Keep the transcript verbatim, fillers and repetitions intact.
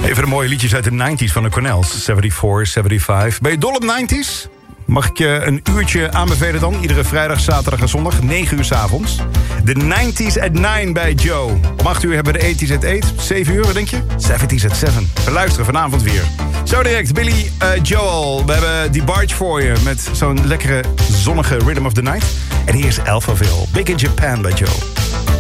Even de mooie liedjes uit de negentig van de Cornels. vierenzeventig, zevenenzeventig. Ben je dol op negentig? Mag ik je een uurtje aanbevelen dan? Iedere vrijdag, zaterdag en zondag, negen uur 's avonds. De nineties at nine bij Joe. Om acht uur hebben we de eighties at eight. zeven uur, wat denk je? seventies at seven. We luisteren vanavond weer. Zo direct, Billy uh, Joel. We hebben die barge voor je met zo'n lekkere zonnige Rhythm of the Night. En hier is Alphaville. Big in Japan bij Joe.